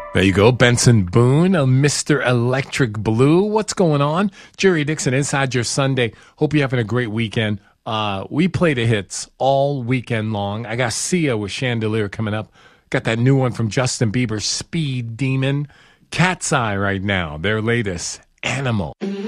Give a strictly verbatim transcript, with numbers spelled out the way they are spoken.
There you go, Benson Boone, a Mister Electric Blue. What's going on? Jerry Dixon, Inside Your Sunday. Hope you're having a great weekend. Uh, we play the hits all weekend long. I got Sia with Chandelier coming up. Got that new one from Justin Bieber, Speed Demon. Cat's Eye right now, their latest, Animal.